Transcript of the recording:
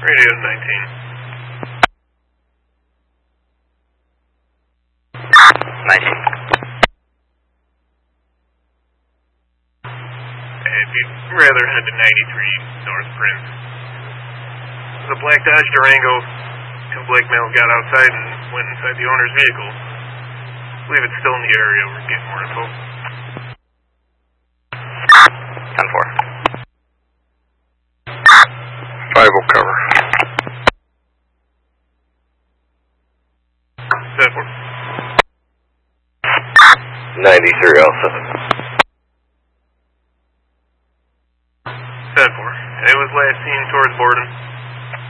Radio 19. 19. If you'd rather head to 93 North Prince. The black Dodge Durango, two black males got outside and went inside the owner's vehicle. I believe it's still in the area. We're getting more info. 10-4. 5 will cover. 10-4. 93 also. 10-4. It was last seen towards Borden.